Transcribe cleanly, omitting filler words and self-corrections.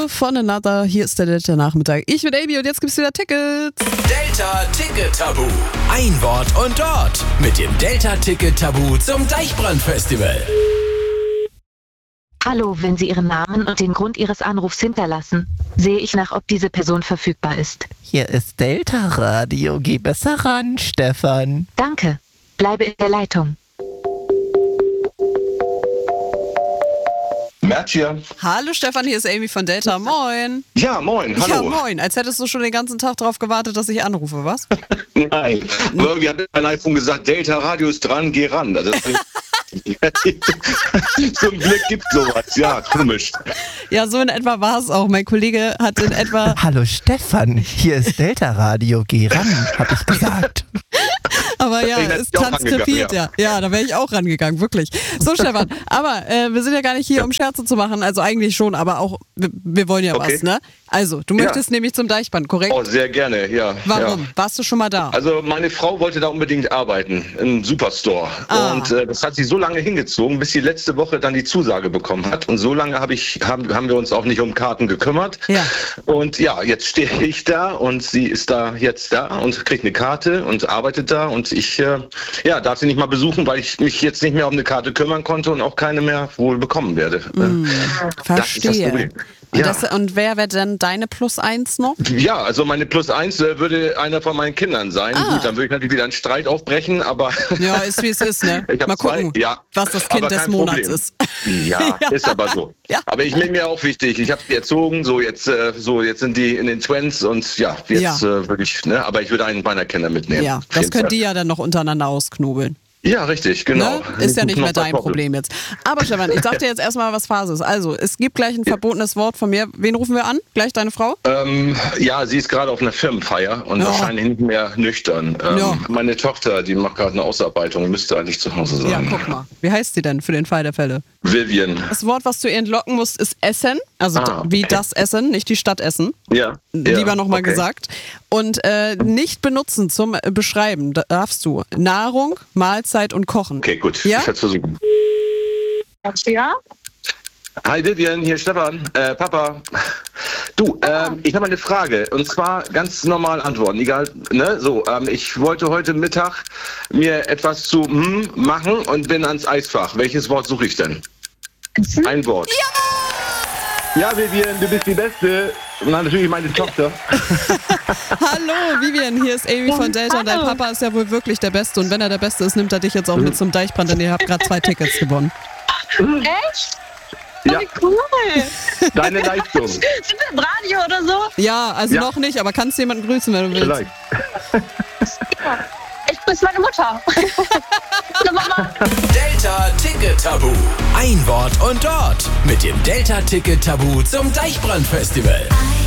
One von Another. Hier ist der Delta-Nachmittag. Ich bin Amy und jetzt gibt's wieder Tickets. Delta-Ticket-Tabu. Ein Wort und Ort. Mit dem Delta-Ticket-Tabu zum Deichbrand-Festival. Hallo, wenn Sie Ihren Namen und den Grund Ihres Anrufs hinterlassen, sehe ich nach, ob diese Person verfügbar ist. Hier ist Delta Radio. Geh besser ran, Stefan. Danke. Bleibe in der Leitung. Merch hier. Hallo Stefan, hier ist Amy von Delta. Moin. Ja, moin, hallo. Ja, moin. Als hättest du schon den ganzen Tag darauf gewartet, dass ich anrufe, was? Nein, irgendwie hat mein iPhone gesagt, Delta Radio ist dran, geh ran. Also zum Glück gibt's sowas, ja, komisch. Ja, so in etwa war es auch. Mein Kollege hat in etwa... Hallo Stefan, hier ist Delta Radio. Geh ran, hab ich gesagt. Aber ja, ist transkribiert, ja. Ja, da wäre ich auch rangegangen, wirklich. So, Stefan, aber wir sind ja gar nicht hier, um Scherze zu machen. Also eigentlich schon, aber auch, wir wollen ja was, ne? Also, du möchtest nämlich zum Deichbrand, korrekt? Oh, sehr gerne, ja. Warum? Ja. Warst du schon mal da? Also meine Frau wollte da unbedingt arbeiten, im Superstore. Und das hat sie so lange hingezogen, bis sie letzte Woche dann die Zusage bekommen hat. Und so lange haben wir uns auch nicht um Karten gekümmert. Ja. Und ja, jetzt stehe ich da und sie ist da jetzt da und kriegt eine Karte und arbeitet da. Und ich darf sie nicht mal besuchen, weil ich mich jetzt nicht mehr um eine Karte kümmern konnte und auch keine mehr wohl bekommen werde. Verstehe. Das ist das Problem. Ja. Und wer wäre denn deine +1 noch? Ja, also meine +1 würde einer von meinen Kindern sein. Gut, dann würde ich natürlich wieder einen Streit aufbrechen, aber... Ja, ist wie es ist, ne? Mal gucken, was das Kind des Monats ist. Ja, ist aber so. Ja. Aber ich bin mir auch wichtig. Ich habe die erzogen, jetzt sind die in den Twins und würde ich, ne? Aber ich würde einen meiner Kinder mitnehmen. Ja, das könnt ihr ja dann noch untereinander ausknobeln. Ja, richtig, genau. Ne? Ist ja nicht mehr dein Problem jetzt. Aber Stefan, ich sag dir jetzt erstmal, was Phase ist. Also, es gibt gleich ein verbotenes Wort von mir. Wen rufen wir an? Gleich deine Frau? Ja, sie ist gerade auf einer Firmenfeier und wahrscheinlich nicht mehr nüchtern. Meine Tochter, die macht gerade eine Ausarbeitung, müsste eigentlich zu Hause sein. Ja, guck mal. Wie heißt sie denn für den Fall der Fälle? Vivian. Das Wort, was du ihr entlocken musst, ist Essen. Also wie das Essen, nicht die Stadt Essen. Ja. Lieber nochmal gesagt. Und nicht benutzen zum Beschreiben darfst du Nahrung, Mahlzeit und Kochen. Okay, gut. Ja? Ich werde es versuchen. Ja? Hi Vivian, hier ist Stefan. Papa. Du, ich habe eine Frage. Und zwar ganz normal antworten. Egal, ne? So, ich wollte heute Mittag mir etwas zu machen und bin ans Eisfach. Welches Wort suche ich denn? Ein Wort. Ja, Vivian, du bist die Beste. Und dann natürlich meine Tochter. Hallo, Vivian, hier ist Amy von Delta. Und dein Papa ist ja wohl wirklich der Beste. Und wenn er der Beste ist, nimmt er dich jetzt auch mit zum Deichbrand, denn ihr habt gerade 2 Tickets gewonnen. Echt? Ja. Wie cool. Deine Leistung. Sind wir im Radio oder so? Ja, also noch nicht, aber kannst du jemanden grüßen, wenn du willst. Vielleicht. Ja. Ich grüße meine Mutter. Hallo Mama. Delta-Ticket-Tabu. Ein Wort und Ort. Mit dem Delta-Ticket-Tabu zum Deichbrand-Festival.